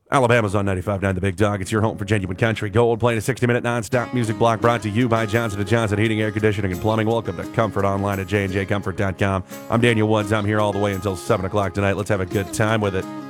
Alabama's on 95.9 The Big Dog. It's your home for genuine country gold, playing a 60-minute non-stop music block brought to you by Johnson & Johnson Heating, Air Conditioning, and Plumbing. Welcome to Comfort Online at jnjcomfort.com. I'm Daniel Woods. I'm here all the way until 7 o'clock tonight. Let's have a good time with it.